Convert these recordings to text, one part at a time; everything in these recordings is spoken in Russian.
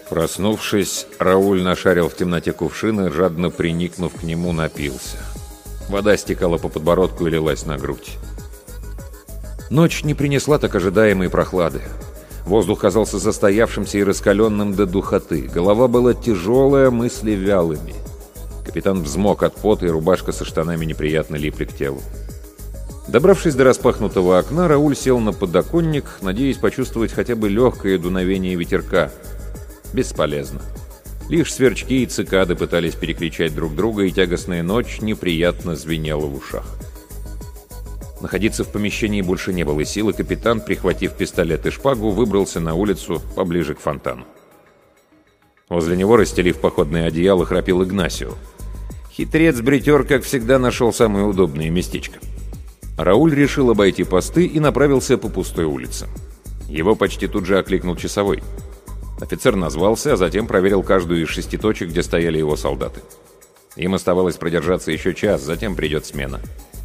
Проснувшись, Рауль нашарил в темноте кувшин и, жадно приникнув к нему, напился. Вода стекала по подбородку и лилась на грудь. Ночь не принесла так ожидаемой прохлады. Воздух казался застоявшимся и раскаленным до духоты. Голова была тяжелая, мысли вялыми. Капитан взмок от пота, и рубашка со штанами неприятно липли к телу. Добравшись до распахнутого окна, Рауль сел на подоконник, надеясь почувствовать хотя бы легкое дуновение ветерка. Бесполезно. Лишь сверчки и цикады пытались перекричать друг друга, и тягостная ночь неприятно звенела в ушах. Находиться в помещении больше не было сил, и капитан, прихватив пистолет и шпагу, выбрался на улицу поближе к фонтану. Возле него, расстелив походное одеяло, храпел Игнасио. Хитрец-бритер, как всегда, нашел самое удобное местечко. Рауль решил обойти посты и направился по пустой улице. Его почти тут же окликнул часовой. Офицер назвался, а затем проверил каждую из 6 точек, где стояли его солдаты. Им оставалось продержаться еще час, затем придет смена.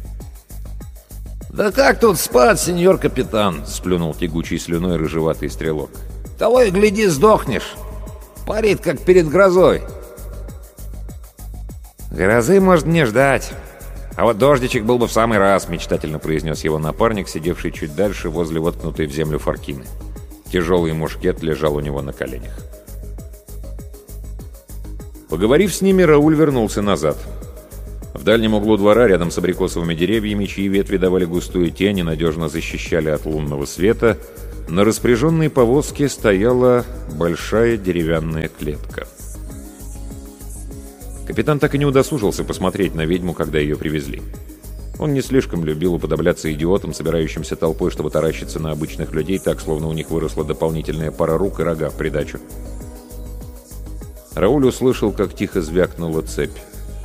«Да как тут спать, сеньор капитан?» — сплюнул тягучей слюной рыжеватый стрелок. «Того и гляди, сдохнешь. Парит, как перед грозой». «Грозы может не ждать. А вот дождичек был бы в самый раз», — мечтательно произнес его напарник, сидевший чуть дальше возле воткнутой в землю форкины. Тяжелый мушкет лежал у него на коленях. Поговорив с ними, Рауль вернулся назад. В дальнем углу двора, рядом с абрикосовыми деревьями, чьи ветви давали густую тень и надежно защищали от лунного света, на распряженной повозке стояла большая деревянная клетка. Капитан так и не удосужился посмотреть на ведьму, когда ее привезли. Он не слишком любил уподобляться идиотам, собирающимся толпой, чтобы таращиться на обычных людей, так, словно у них выросла дополнительная пара рук и рога в придачу. Рауль услышал, как тихо звякнула цепь.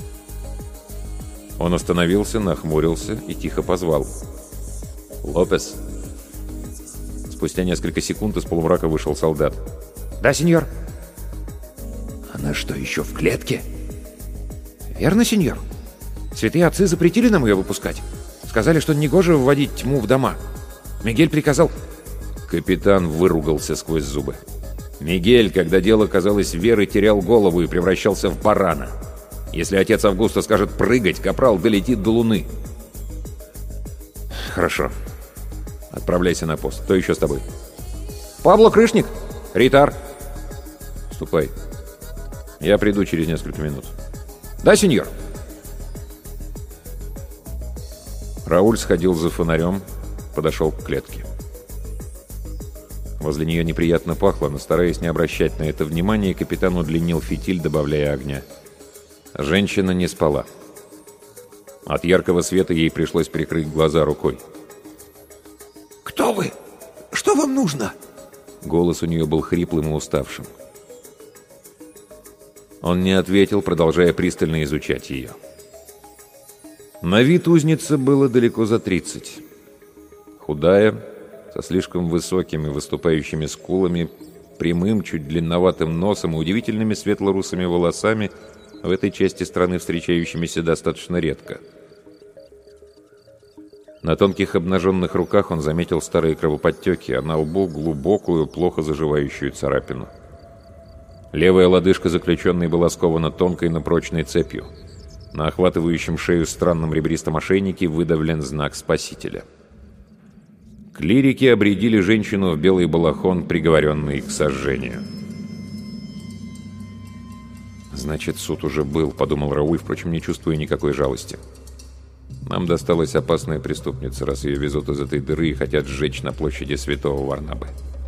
Он остановился, нахмурился и тихо позвал. «Лопес!» Спустя несколько секунд из полумрака вышел солдат. «Да, сеньор». «Она что, еще в клетке?» «Верно, сеньор. Святые отцы запретили нам ее выпускать. Сказали, что негоже вводить тьму в дома. Мигель приказал...» Капитан выругался сквозь зубы. Мигель, когда дело казалось верой, терял голову и превращался в барана. Если отец Августа скажет прыгать, капрал долетит до луны. «Хорошо. Отправляйся на пост. Кто еще с тобой?» «Пабло Крышник. Ритар». «Ступай. Я приду через несколько минут». «Да, сеньор». Рауль сходил за фонарем, подошел к клетке. Возле нее неприятно пахло, но, стараясь не обращать на это внимания, капитан удлинил фитиль, добавляя огня. Женщина не спала. От яркого света ей пришлось прикрыть глаза рукой. «Кто вы? Что вам нужно?» Голос у нее был хриплым и уставшим. Он не ответил, продолжая пристально изучать ее. На вид узница было далеко за 30. Худая, со слишком высокими выступающими скулами, прямым, чуть длинноватым носом и удивительными светло-русыми волосами, в этой части страны встречающимися достаточно редко. На тонких обнаженных руках он заметил старые кровоподтеки, а на лбу глубокую, плохо заживающую царапину. Левая лодыжка заключенной была скована тонкой, но прочной цепью. На охватывающем шею странном ребристом ошейнике выдавлен знак Спасителя. Клирики обрядили женщину в белый балахон, приговоренный к сожжению. «Значит, суд уже был», — подумал Рауль, впрочем, не чувствуя никакой жалости. «Нам досталась опасная преступница, раз ее везут из этой дыры и хотят сжечь на площади Святого Варнабы».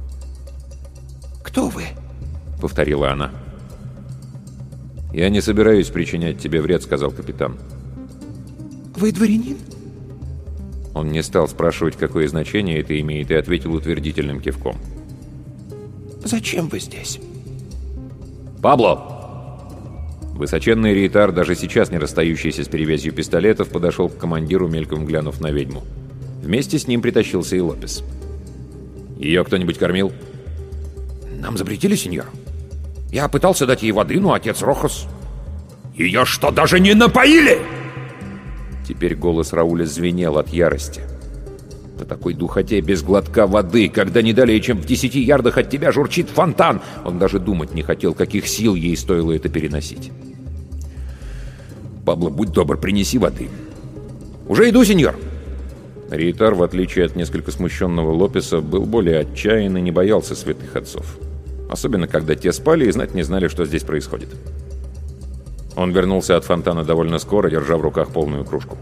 «Кто вы?» — повторила она. «Я не собираюсь причинять тебе вред», — сказал капитан. «Вы дворянин?» Он не стал спрашивать, какое значение это имеет, и ответил утвердительным кивком. «Зачем вы здесь?» «Пабло!» Высоченный рейтар, даже сейчас не расстающийся с перевязью пистолетов, подошел к командиру, мельком глянув на ведьму. Вместе с ним притащился и Лопес. «Ее кто-нибудь кормил?» «Нам запретили, сеньор. Я пытался дать ей воды, но отец Рохас...» «Ее что, даже не напоили?» Теперь голос Рауля звенел от ярости. По такой духоте без глотка воды, когда не далее, чем в 10 ярдах от тебя журчит фонтан. Он даже думать не хотел, каких сил ей стоило это переносить. «Пабло, будь добр, принеси воды». «Уже иду, сеньор!» Рейтар, в отличие от несколько смущенного Лопеса, был более отчаян и не боялся святых отцов. Особенно, когда те спали и знать не знали, что здесь происходит. Он вернулся от фонтана довольно скоро, держа в руках полную кружку.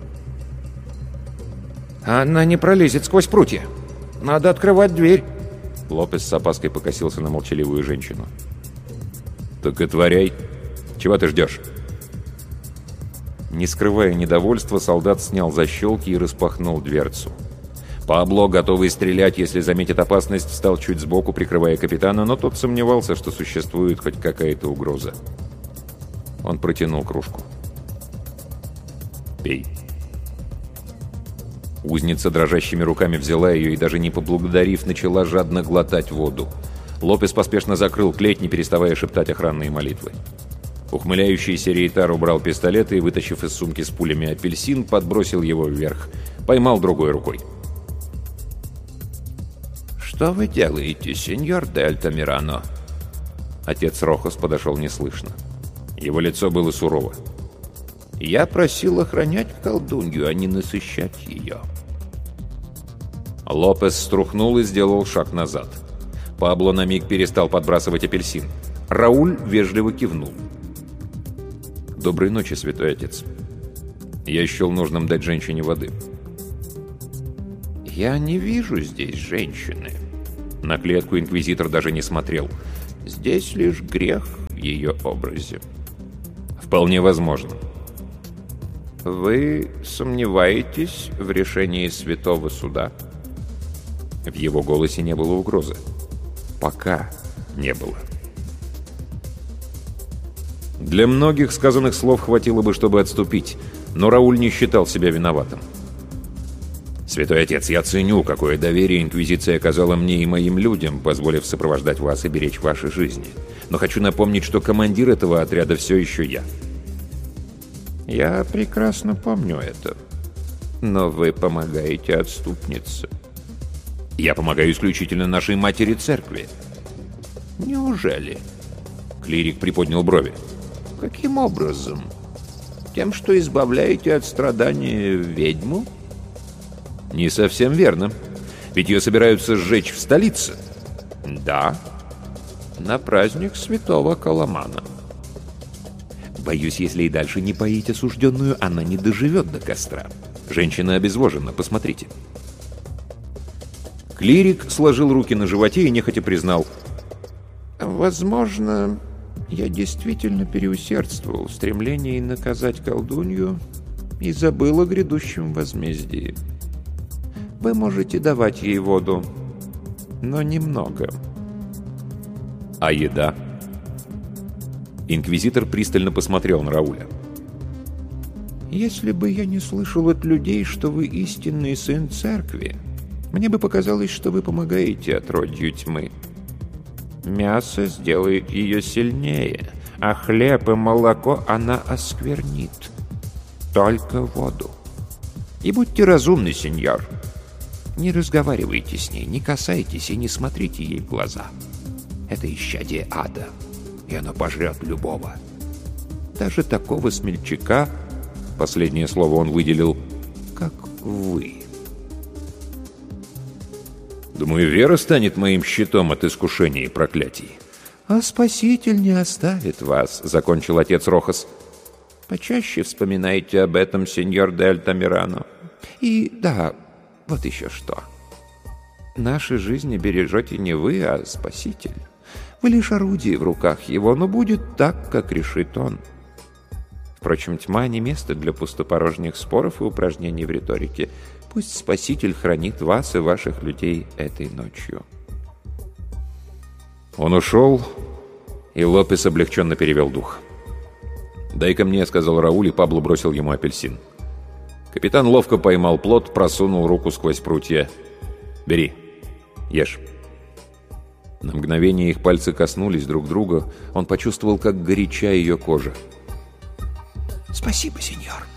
«Она не пролезет сквозь прутья. Надо открывать дверь». Лопес с опаской покосился на молчаливую женщину. «Так и творяй. Чего ты ждешь?» Не скрывая недовольства, солдат снял защелки и распахнул дверцу. Пабло, готовый стрелять, если заметит опасность, встал чуть сбоку, прикрывая капитана, но тот сомневался, что существует хоть какая-то угроза. Он протянул кружку. «Пей». Узница дрожащими руками взяла ее и, даже не поблагодарив, начала жадно глотать воду. Лопес поспешно закрыл клеть, не переставая шептать охранные молитвы. Ухмыляющийся Рейтар убрал пистолет и, вытащив из сумки с пулями апельсин, подбросил его вверх. Поймал другой рукой. «Что вы делаете, сеньор де Альтамирано?» Отец Рохос подошел неслышно. Его лицо было сурово. «Я просил охранять колдунью, а не насыщать ее». Лопес струхнул и сделал шаг назад. Пабло на миг перестал подбрасывать апельсин. Рауль вежливо кивнул. «Доброй ночи, святой отец. Я счел нужным дать женщине воды». «Я не вижу здесь женщины». На клетку инквизитор даже не смотрел. «Здесь лишь грех в ее образе». «Вполне возможно». «Вы сомневаетесь в решении святого суда?» В его голосе не было угрозы. Пока не было. Для многих сказанных слов хватило бы, чтобы отступить, но Рауль не считал себя виноватым. «Святой отец, я ценю, какое доверие Инквизиция оказала мне и моим людям, позволив сопровождать вас и беречь ваши жизни. Но хочу напомнить, что командир этого отряда все еще я». «Я прекрасно помню это. Но вы помогаете отступнице». «Я помогаю исключительно нашей матери церкви». «Неужели?» Клирик приподнял брови. «Каким образом? Тем, что избавляете от страдания ведьму?» «Не совсем верно. Ведь ее собираются сжечь в столице». «Да, на праздник святого Коломана». «Боюсь, если и дальше не поить осужденную, она не доживет до костра. Женщина обезвожена, посмотрите». Клирик сложил руки на животе и нехотя признал: «Возможно, я действительно переусердствовал в стремлении наказать колдунью и забыл о грядущем возмездии. Вы можете давать ей воду, но немного». «А еда?» Инквизитор пристально посмотрел на Рауля. «Если бы я не слышал от людей, что вы истинный сын церкви, мне бы показалось, что вы помогаете отродью тьмы. Мясо сделает ее сильнее, а хлеб и молоко она осквернит. Только воду. И будьте разумны, сеньор. Не разговаривайте с ней, не касайтесь и не смотрите ей в глаза. Это исчадие ада, и оно пожрет любого. Даже такого смельчака, последнее слово он выделил, как вы». «Думаю, вера станет моим щитом от искушений и проклятий». «А Спаситель не оставит вас», — закончил отец Рохос. «Почаще вспоминайте об этом, сеньор де Альтамирано. И да, вот еще что. Наши жизни бережете не вы, а Спаситель. Вы лишь орудие в руках его, но будет так, как решит он. Впрочем, тьма не место для пустопорожних споров и упражнений в риторике. Пусть Спаситель хранит вас и ваших людей этой ночью». Он ушел, и Лопес облегченно перевел дух. «Дай-ка мне», — сказал Рауль, и Пабло бросил ему апельсин. Капитан ловко поймал плод, просунул руку сквозь прутья. «Бери, ешь». На мгновение их пальцы коснулись друг друга. Он почувствовал, как горяча ее кожа. «Спасибо, сеньор».